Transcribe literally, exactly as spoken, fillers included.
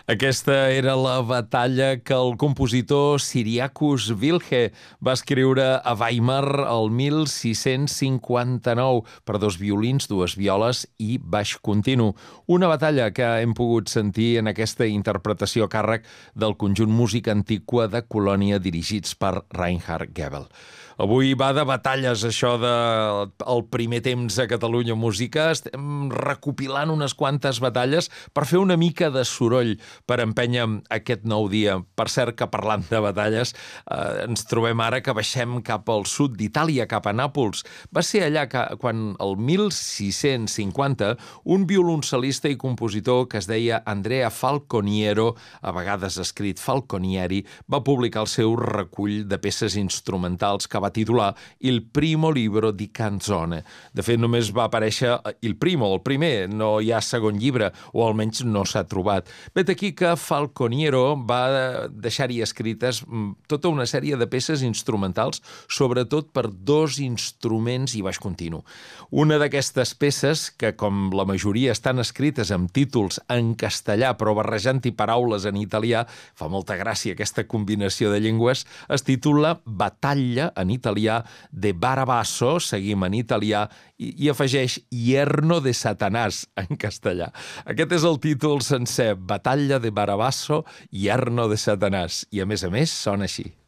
Aquesta era la batalla que el compositor Cyriacus Wilhe va escriure a Weimar el mil sis-cents cinquanta-nou per dos violins, dues violes i baix continu. Una batalla que hem pogut sentir en aquesta interpretació a càrrec del conjunt Música Antiqua de Colònia dirigits per Reinhard Goebel. Avui va de batalles, això del de, primer temps a Catalunya Música. Estem recopilant unes quantes batalles per fer una mica de soroll, per empènyer aquest nou dia. Per cert, que parlant de batalles, eh, ens trobem ara que baixem cap al sud d'Itàlia, cap a Nàpols. Va ser allà que, quan el mil sis-cents cinquanta, un violoncel·lista i compositor que es deia Andrea Falconiero, a vegades escrit Falconieri, va publicar el seu recull de peces instrumentals que va titular Il primo libro di canzone. De fet, només va aparèixer Il primo, el primer, no hi ha segon llibre, o almenys no s'ha trobat. Vet aquí que Falconiero va deixar-hi escrites tota una sèrie de peces instrumentals, sobretot per dos instruments i baix continu. Una d'aquestes peces, que com la majoria estan escrites amb títols en castellà, però barrejant-hi paraules en italià, fa molta gràcia aquesta combinació de llengües, es titula Batalla en italià de Barabasso, seguim en italià, i, i afegeix Yerno de Satanàs en castellà. Aquest és el títol sencer, Batalla de Barabasso, Yerno de Satanàs, i a més a més sona així.